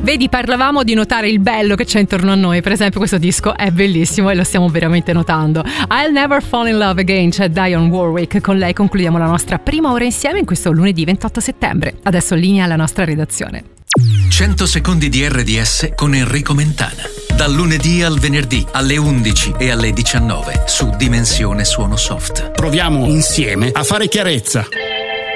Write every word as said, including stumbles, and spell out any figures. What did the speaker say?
Vedi, parlavamo di notare il bello che c'è intorno a noi. Per esempio questo disco è bellissimo e lo stiamo veramente notando. I'll Never Fall in Love Again, c'è Dionne Warwick. Con lei concludiamo la nostra prima ora insieme in questo lunedì ventotto settembre. Adesso linea alla nostra redazione. cento secondi di R D S con Enrico Mentana. Dal lunedì al venerdì alle undici e alle diciannove su Dimensione Suono Soft. Proviamo insieme a fare chiarezza.